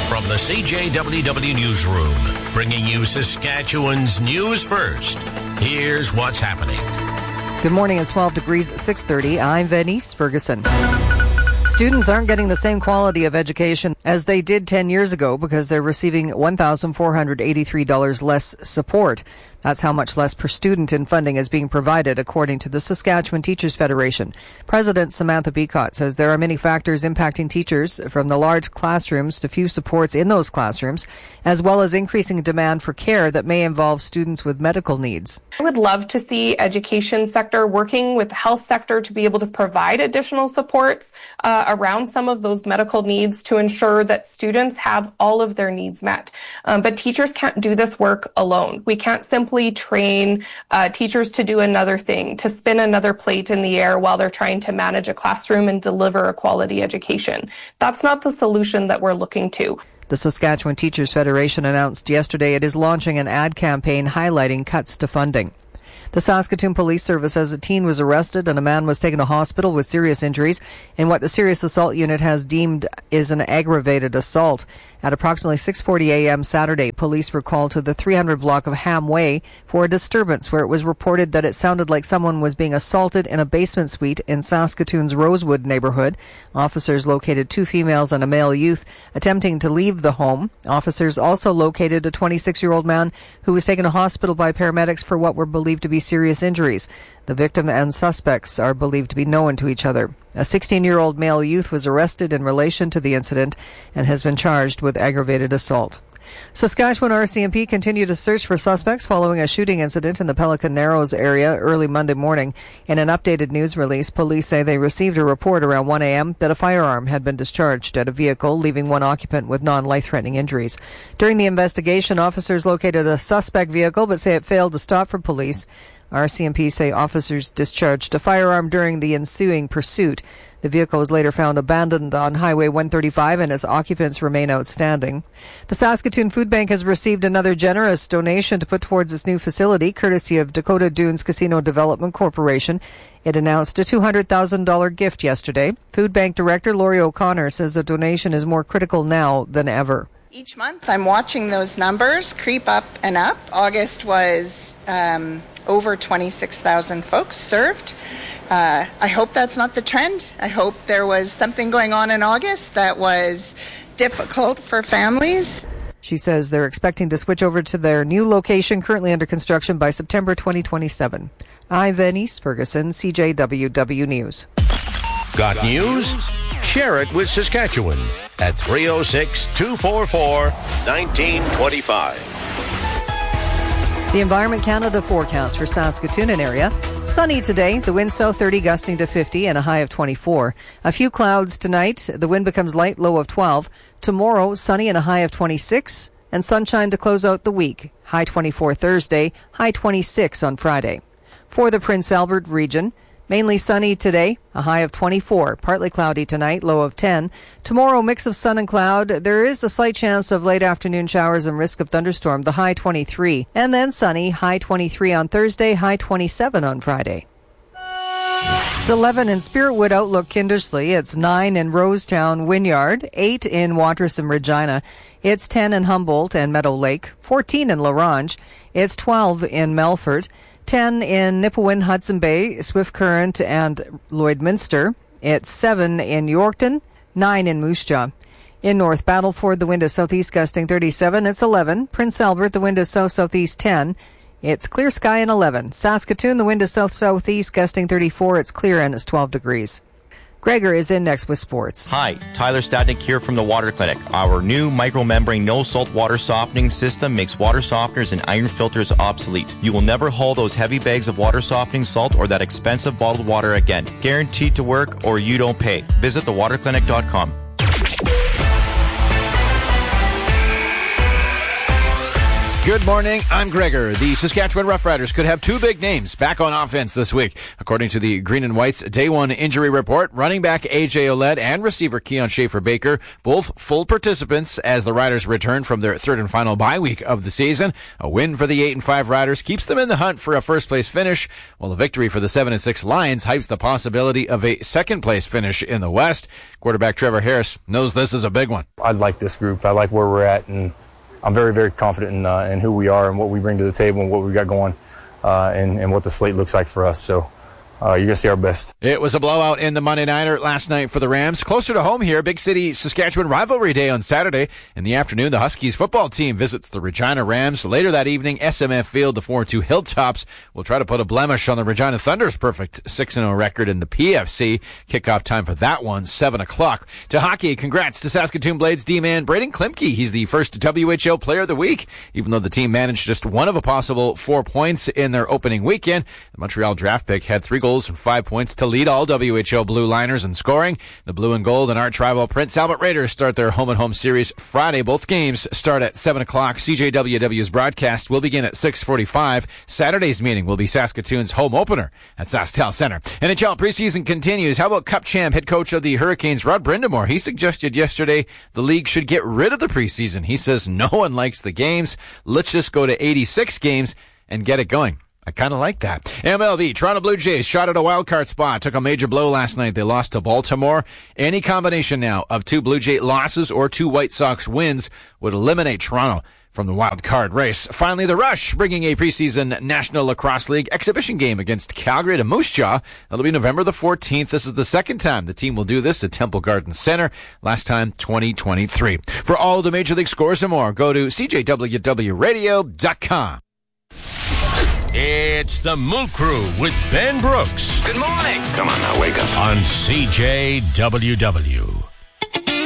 From the CJWW Newsroom, bringing you Saskatchewan's news first. Here's what's happening. Good morning. It's 12 degrees at 6:30. I'm Venice Ferguson. Students aren't getting the same quality of education as they did 10 years ago because they're receiving $1,483 less support. That's how much less per student in funding is being provided, according to the Saskatchewan Teachers Federation. President Samantha Beacott says there are many factors impacting teachers, from the large classrooms to few supports in those classrooms, as well as increasing demand for care that may involve students with medical needs. I would love to see education sector working with the health sector to be able to provide additional supports around some of those medical needs to ensure that students have all of their needs met. But teachers can't do this work alone. We can't simply train teachers to do another thing, to spin another plate in the air while they're trying to manage a classroom and deliver a quality education. That's not the solution that we're looking to. The Saskatchewan Teachers Federation announced yesterday it is launching an ad campaign highlighting cuts to funding. The Saskatoon Police Service says a teen was arrested and a man was taken to hospital with serious injuries in what the Serious Assault Unit has deemed is an aggravated assault. At approximately 6:40 a.m. Saturday, police were called to the 300 block of Ham Way for a disturbance where it was reported that it sounded like someone was being assaulted in a basement suite in Saskatoon's Rosewood neighborhood. Officers located 2 females and a male youth attempting to leave the home. Officers also located a 26-year-old man who was taken to hospital by paramedics for what were believed to be serious injuries. The victim and suspects are believed to be known to each other. A 16-year-old male youth was arrested in relation to the incident and has been charged with aggravated assault. Saskatchewan RCMP continued to search for suspects following a shooting incident in the Pelican Narrows area early Monday morning. In an updated news release, police say they received a report around 1 a.m. that a firearm had been discharged at a vehicle, leaving one occupant with non-life-threatening injuries. During the investigation, officers located a suspect vehicle but say it failed to stop for police. RCMP say officers discharged a firearm during the ensuing pursuit. The vehicle was later found abandoned on Highway 135 and its occupants remain outstanding. The Saskatoon Food Bank has received another generous donation to put towards its new facility, courtesy of Dakota Dunes Casino Development Corporation. It announced a $200,000 gift yesterday. Food Bank Director Laurie O'Connor says the donation is more critical now than ever. Each month I'm watching those numbers creep up and up. August was over 26,000 folks served. I hope that's not the trend. I hope there was something going on in August that was difficult for families. She says they're expecting to switch over to their new location currently under construction by September 2027. I'm Venice Ferguson, CJWW News. Got news? Share it with Saskatchewan at 306-244-1925. The Environment Canada forecast for Saskatoon and area. Sunny today, the wind south 30 gusting to 50 and a high of 24. A few clouds tonight, the wind becomes light, low of 12. Tomorrow, sunny and a high of 26 and sunshine to close out the week. High 24 Thursday, high 26 on Friday. For the Prince Albert region, mainly sunny today, a high of 24. Partly cloudy tonight, low of 10. Tomorrow, mix of sun and cloud. There is a slight chance of late afternoon showers and risk of thunderstorm, the high 23. And then sunny, high 23 on Thursday, high 27 on Friday. It's 11 in Spiritwood Outlook, Kindersley. It's 9 in Rosetown, Wynyard. 8 in Watrous and Regina. It's 10 in Humboldt and Meadow Lake. 14 in La Ronge. It's 12 in Melfort. 10 in Nipawin, Hudson Bay, Swift Current, and Lloydminster. It's 7 in Yorkton, 9 in Moose Jaw. In North Battleford, the wind is southeast gusting 37. It's 11. Prince Albert, the wind is south-southeast 10. It's clear sky and 11. Saskatoon, the wind is south-southeast gusting 34. It's clear and it's 12 degrees. Gregor is in next with sports. Hi, Tyler Stadnick here from the Water Clinic. Our new micromembrane no-salt water softening system makes water softeners and iron filters obsolete. You will never haul those heavy bags of water softening salt or that expensive bottled water again. Guaranteed to work or you don't pay. Visit thewaterclinic.com. Good morning, I'm Gregor. The Saskatchewan Roughriders could have two big names back on offense this week. According to the Green and White's Day 1 injury report, running back A.J. Oled and receiver Keon Schaefer-Baker, both full participants as the Riders return from their third and final bye week of the season. A win for the 8-5 Riders keeps them in the hunt for a first-place finish, while a victory for the 7-6 Lions hypes the possibility of a second-place finish in the West. Quarterback Trevor Harris knows this is a big one. I like this group. I like where we're at, and I'm very, very confident in who we are and what we bring to the table and what we got going and what the slate looks like for us. So you're going to see our best. It was a blowout in the Monday Nighter last night for the Rams. Closer to home here, Big City Saskatchewan rivalry day on Saturday. In the afternoon, the Huskies football team visits the Regina Rams. Later that evening, SMF Field, the 4-2 Hilltops will try to put a blemish on the Regina Thunder's perfect 6-0 record in the PFC. Kickoff time for that one, 7 o'clock. To hockey, congrats to Saskatoon Blades D-man Braden Klimke. He's the first WHL Player of the Week. Even though the team managed just one of a possible 4 points in their opening weekend, the Montreal draft pick had 3 goals and 5 points to lead all WHL Blue Liners in scoring. The Blue and Gold and Art Tribal Prince Albert Raiders start their home-and-home series Friday. Both games start at 7 o'clock. CJWW's broadcast will begin at 6:45. Saturday's meeting will be Saskatoon's home opener at SaskTel Center. NHL preseason continues. How about Cup champ head coach of the Hurricanes, Rod Brindamore? He suggested yesterday the league should get rid of the preseason. He says no one likes the games. Let's just go to 86 games and get it going. I kind of like that. MLB, Toronto Blue Jays shot at a wild card spot. Took a major blow last night. They lost to Baltimore. Any combination now of 2 Blue Jay losses or 2 White Sox wins would eliminate Toronto from the wild card race. Finally, the Rush bringing a preseason National Lacrosse League exhibition game against Calgary to Moose Jaw. That'll be November the 14th. This is the second time the team will do this at Temple Garden Center. Last time, 2023. For all the Major League scores and more, go to CJWWRadio.com. It's the Moon Crew with Ben Brooks. Good morning. Come on now, wake up. On CJWW.